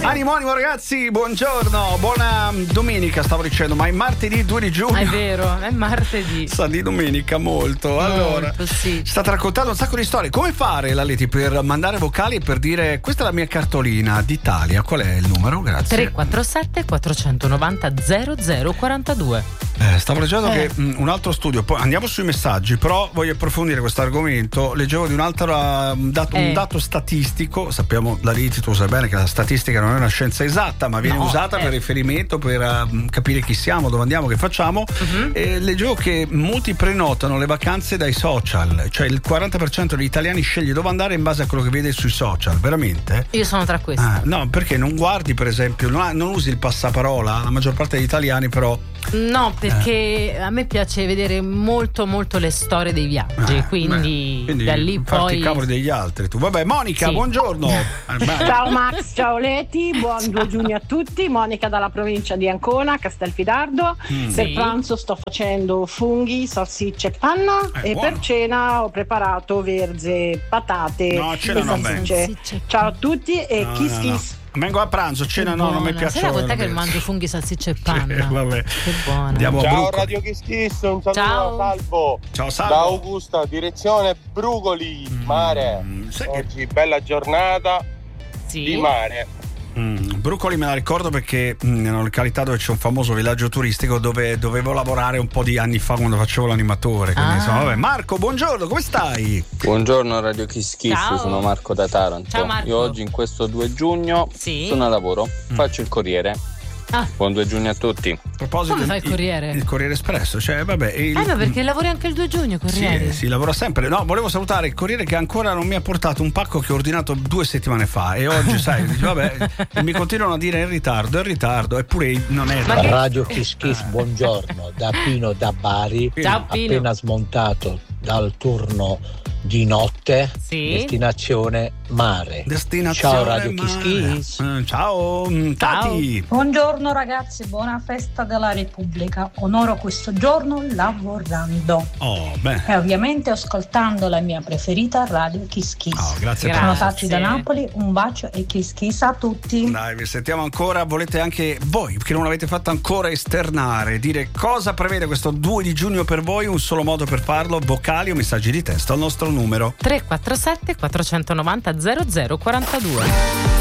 Animo ragazzi, buongiorno, buona domenica stavo dicendo, ma è martedì 2 di giugno. È vero, è martedì. Sa di domenica molto. Allora, sì. State raccontando un sacco di storie. Come fare, Laletti, per mandare vocali e per dire questa è la mia cartolina d'Italia? Qual è il numero? Grazie. 347 490 0042. Stavo leggendo che un altro studio, poi andiamo sui messaggi, però voglio approfondire questo argomento. Leggevo di un altro un dato statistico. Sappiamo, Laletti, tu sai bene che la statistica non è una scienza esatta, ma viene usata per riferimento, per capire chi siamo, dove andiamo, che facciamo. E leggevo che molti prenotano le vacanze dai social, cioè il 40% degli italiani sceglie dove andare in base a quello che vede sui social. Veramente? Io sono tra questi. No, perché non guardi, per esempio, non usi il passaparola, la maggior parte degli italiani, però no, perché a me piace vedere molto le storie dei viaggi, quindi da lì farti poi i cavoli degli altri tu. Vabbè, Monica, buongiorno. Ciao Max, ciao Leti, buon 2 giugno a tutti. Monica dalla provincia di Ancona, Castelfidardo. Per pranzo sto facendo funghi, salsicce e panna e buono. Per cena ho preparato verze, patate e cena non salsicce. Ciao a tutti e kiss kiss. Vengo a pranzo, cena no, non mi piace. Sai quant'è che mangio funghi, salsicce e panna? Vabbè. Che buona. Andiamo Ciao Radio Kiss Kiss, un saluto Ciao. da Salvo. Ciao Salvo. Da Augusta, direzione Brugoli, mare. Oggi bella giornata di mare. Brucoli me la ricordo perché è una località dove c'è un famoso villaggio turistico dove dovevo lavorare un po' di anni fa quando facevo l'animatore. Quindi insomma, vabbè. Marco, buongiorno, come stai? Buongiorno Radio Kiss Kiss, Ciao. sono Marco da Taranto. Ciao, Marco. Io oggi in questo 2 giugno sono a lavoro, faccio il corriere. Buon 2 giugno a tutti. A proposito, come fai il Corriere? Il Corriere Espresso, cioè vabbè. Ma perché lavori anche il 2 giugno, Corriere? Sì, lavora sempre. No, volevo salutare il Corriere che ancora non mi ha portato un pacco che ho ordinato 2 settimane fa e oggi, sai, vabbè, e mi continuano a dire è in ritardo, eppure non è. Radio Kiss Kiss, buongiorno, da Pino da Bari. Ciao, Pino. Appena smontato dal turno di notte, destinazione mare. Ciao Radio Kiss Kiss. Ciao Tati. Buongiorno ragazzi, buona festa della Repubblica. Onoro questo giorno lavorando. E ovviamente ascoltando la mia preferita Radio Kiss Kiss. Grazie. Sono Tati da Napoli, un bacio e Kiss Kiss a tutti. Dai, vi sentiamo ancora. Volete anche voi, che non l'avete fatto ancora, esternare, dire cosa prevede questo 2 di giugno per voi? Un solo modo per farlo: vocali o messaggi di testo al nostro numero 347 490 0042.